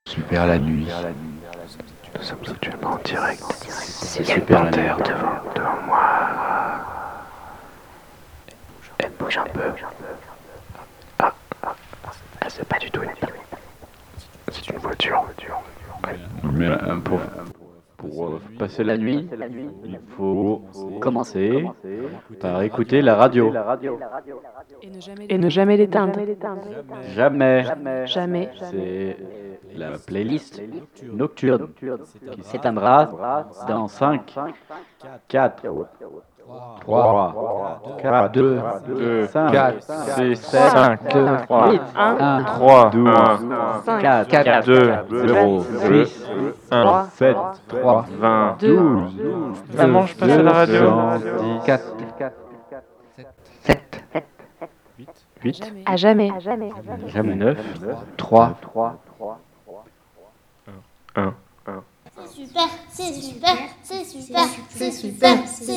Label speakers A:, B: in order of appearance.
A: Super la nuit.
B: Nous sommes actuellement en direct.
A: C'est
B: Il y a une
A: super la
B: panthère
A: nuit.
B: devant moi. Elle bouge un peu. C'est pas du tout une panthère. C'est une voiture.
A: Mais pour passer la nuit, il faut commencer par écouter la radio.
C: Et ne jamais l'éteindre.
A: Jamais.
C: Jamais.
A: C'est la playlist nocturne qui s'éteindra dans 5, 4, 3, 2, 5,
D: 4,
A: 6,
D: 5,
A: 7,
D: 3,
A: 8,
C: 1,
D: 3,
A: 12, 4,
D: 4,
A: 2, 0,
D: 2,
A: 6,
D: 1,
A: 7,
D: 3, 20.
A: 12,
D: Ça mange pas à la radio.
A: 4, 7, 8,
C: À jamais.
A: jamais 9, 3, 1.
E: C'est super, c'est super, c'est super, c'est super, c'est